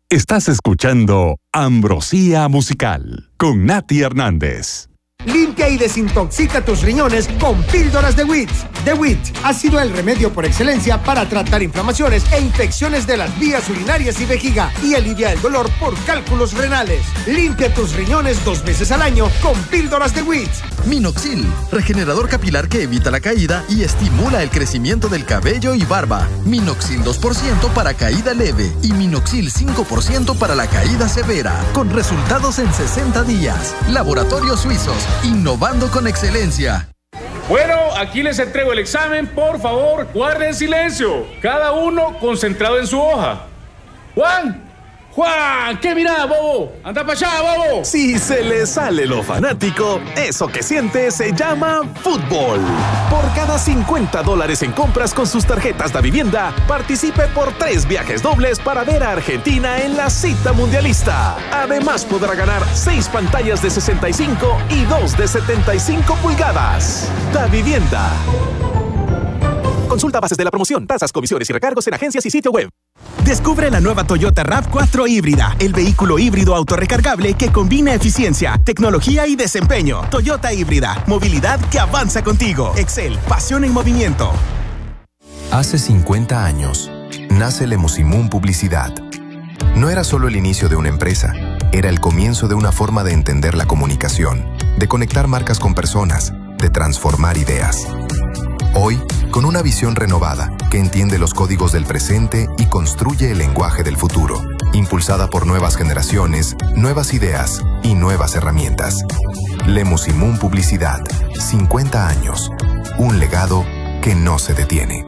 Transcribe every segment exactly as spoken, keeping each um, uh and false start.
Estás escuchando Ambrosía Musical con Nati Hernández. Limpia y desintoxica tus riñones con píldoras de W I T. The W I T ha sido el remedio por excelencia para tratar inflamaciones e infecciones de las vías urinarias y vejiga y alivia el dolor por cálculos renales. Limpia tus riñones dos veces al año con píldoras de W I T. Minoxidil, regenerador capilar que evita la caída y estimula el crecimiento del cabello y barba. Minoxidil dos por ciento para caída leve y Minoxidil cinco por ciento para la caída severa. Con resultados en sesenta días. Laboratorios Suizos, innovando con excelencia. Bueno, aquí les entrego el examen. Por favor, guarden silencio. Cada uno concentrado en su hoja. Juan, Juan, ¿qué mirá, bobo? Anda para allá, bobo. Si se le sale lo fanático, eso que siente se llama fútbol. Por cada cincuenta dólares en compras con sus tarjetas de vivienda, participe por tres viajes dobles para ver a Argentina en la cita mundialista. Además podrá ganar seis pantallas de sesenta y cinco y dos de setenta y cinco pulgadas. Da Vivienda. Consulta bases de la promoción, tasas, comisiones y recargos en agencias y sitio web. Descubre la nueva Toyota RAV cuatro híbrida, el vehículo híbrido autorrecargable que combina eficiencia, tecnología y desempeño. Toyota híbrida, movilidad que avanza contigo. Excel, pasión en movimiento. Hace cincuenta años, nace Lemusimún Publicidad. No era solo el inicio de una empresa, era el comienzo de una forma de entender la comunicación, de conectar marcas con personas, de transformar ideas. Hoy, con una visión renovada que entiende los códigos del presente y construye el lenguaje del futuro, impulsada por nuevas generaciones, nuevas ideas y nuevas herramientas. Lemusimún Publicidad, cincuenta años, un legado que no se detiene.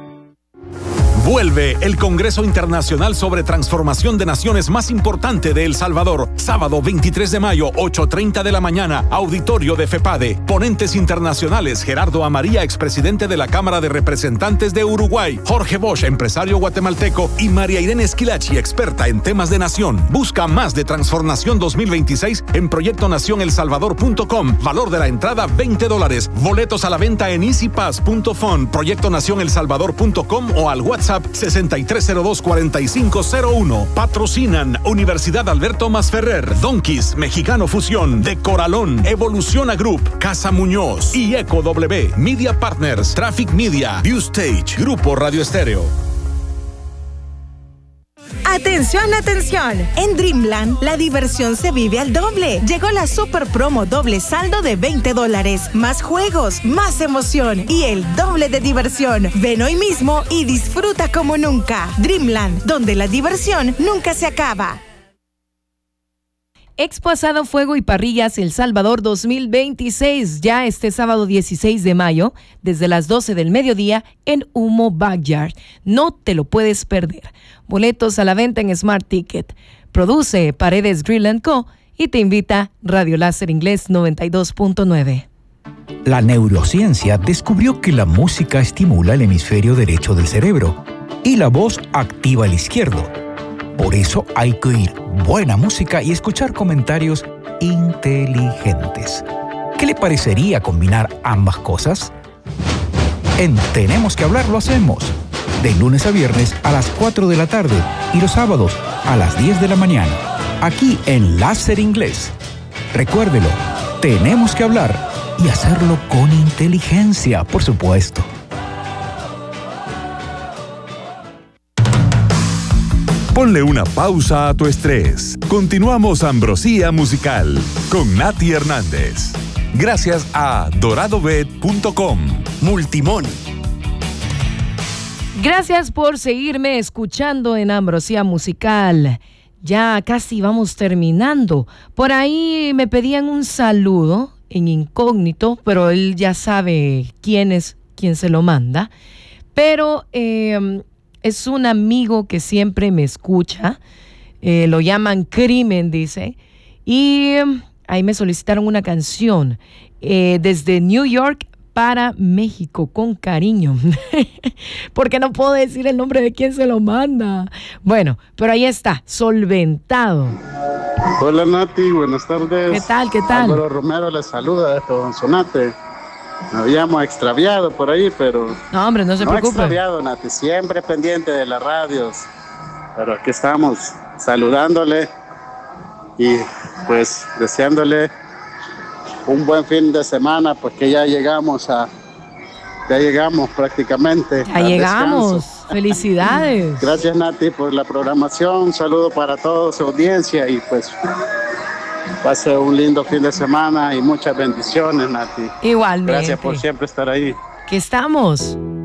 Vuelve el Congreso Internacional sobre Transformación de Naciones más importante de El Salvador. Sábado veintitrés de mayo, ocho treinta de la mañana, auditorio de FEPADE. Ponentes internacionales: Gerardo Amaría, expresidente de la Cámara de Representantes de Uruguay; Jorge Bosch, empresario guatemalteco; y María Irene Esquilachi, experta en temas de nación. Busca más de Transformación dos mil veintiséis en proyecto nación el salvador punto com. Valor de la entrada veinte dólares. Boletos a la venta en easypass punto fun, proyecto nación el salvador punto com o al WhatsApp sesenta y tres cero dos, cuarenta y cinco cero uno. Patrocinan Universidad Alberto Masferrer, Donkeys, Mexicano Fusión, De Coralón, Evoluciona Group, Casa Muñoz y Eco W, Media Partners, Traffic Media, View Stage, Grupo Radio Estéreo. Atención, atención. En Dreamland, la diversión se vive al doble. Llegó la super promo doble saldo de veinte dólares. Más juegos, más emoción y el doble de diversión. Ven hoy mismo y disfruta como nunca. Dreamland, donde la diversión nunca se acaba. Expo Asado, Fuego y Parrillas El Salvador dos mil veintiséis, ya este sábado dieciséis de mayo, desde las doce del mediodía en Humo Backyard. No te lo puedes perder. Boletos a la venta en Smart Ticket. Produce Paredes Grill and Co. y te invita Radio Láser Inglés noventa y dos punto nueve. La neurociencia descubrió que la música estimula el hemisferio derecho del cerebro y la voz activa el izquierdo. Por eso hay que oír buena música y escuchar comentarios inteligentes. ¿Qué le parecería combinar ambas cosas? En Tenemos que Hablar lo hacemos. De lunes a viernes a las cuatro de la tarde y los sábados a las diez de la mañana. Aquí en Láser Inglés. Recuérdelo, tenemos que hablar y hacerlo con inteligencia, por supuesto. Ponle una pausa a tu estrés. Continuamos Ambrosía Musical con Nati Hernández. Gracias a doradobet punto com. Multimón. Gracias por seguirme escuchando en Ambrosía Musical. Ya casi vamos terminando. Por ahí me pedían un saludo en incógnito, pero él ya sabe quién es quien se lo manda. Pero eh, es un amigo que siempre me escucha. Eh, lo llaman Crimen, dice. Y ahí me solicitaron una canción eh, desde New York para México, con cariño. Porque no puedo decir el nombre de quien se lo manda. Bueno, pero ahí está, Solventado. Hola Nati, buenas tardes. ¿Qué tal, qué tal? Álvaro Romero les saluda desde Sonsonate. Me habíamos extraviado por ahí, pero... No, hombre, no se no preocupe. extraviado, Nati, siempre pendiente de las radios. Pero aquí estamos. saludándole y pues deseándole un buen fin de semana, pues que ya llegamos a, ya llegamos prácticamente. Ya llegamos. Descanso. Felicidades. Gracias, Nati, por la programación. Un saludo para toda su audiencia y pues pase un lindo fin de semana y muchas bendiciones, Nati. Igualmente. Gracias por siempre estar ahí. Que estamos.